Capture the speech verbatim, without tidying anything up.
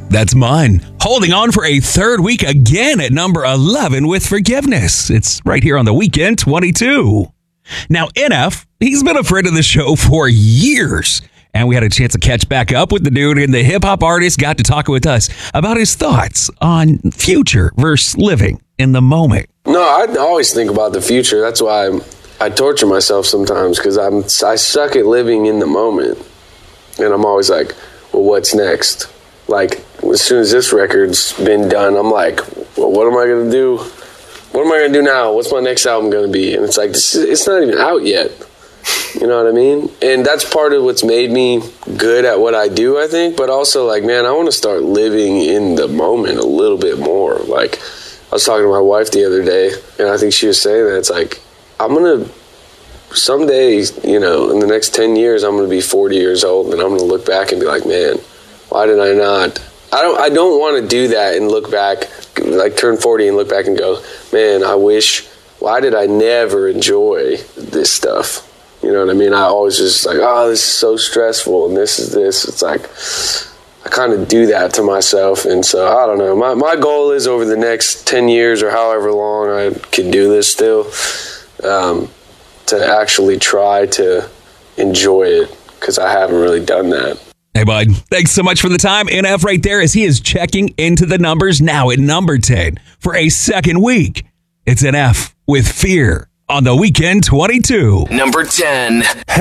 That's mine. Holding on for a third week again at number eleven with Forgiveness. It's right here on the Weekend twenty-two. Now, N F, he's been a friend of the show for years. And we had a chance to catch back up with the dude, and the hip-hop artist got to talk with us about his thoughts on future versus living in the moment. No, I always think about the future. That's why I'm, I torture myself sometimes, because I'm I suck at living in the moment. And I'm always like, well, what's next? Like, as soon as this record's been done, I'm like, well, what am I going to do? What am I going to do now? What's my next album going to be? And it's like, this is, it's not even out yet. You know what I mean? And that's part of what's made me good at what I do, I think. But also, like, man, I want to start living in the moment a little bit more. Like, I was talking to my wife the other day, and I think she was saying that. It's like, I'm going to, someday, you know, in the next ten years, I'm going to be forty years old, and I'm going to look back and be like, man, why did I not? I don't I don't want to do that and look back, like turn forty and look back and go, man, I wish, why did I never enjoy this stuff? You know what I mean? I always just like, oh, this is so stressful and this is this. It's like, I kind of do that to myself. And so, I don't know. My, my goal is over the next ten years or however long I can do this still, um, to actually try to enjoy it, because I haven't really done that. Hey, bud, thanks so much for the time. N F right there as he is checking into the numbers now at number ten for a second week. It's N F with Fear on the Weekend twenty-two. Number ten.